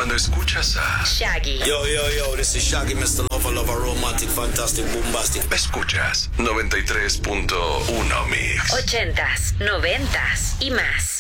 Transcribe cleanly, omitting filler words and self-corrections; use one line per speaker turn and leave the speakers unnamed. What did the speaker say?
cuando escuchas a
Shaggy.
Yo, this is Shaggy, Mr. Lover, romantic, fantastic, bombastic.
Escuchas 93.1 Mix.
80s, 90s y más.